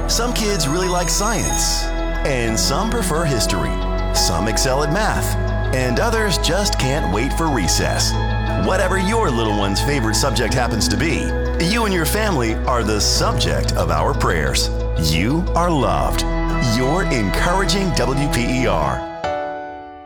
Some kids really like science, and some prefer history. Some excel at math, and others just can't wait for recess. Whatever your little one's favorite subject happens to be, you and your family are the subject of our prayers. You are loved. You're encouraging WPER.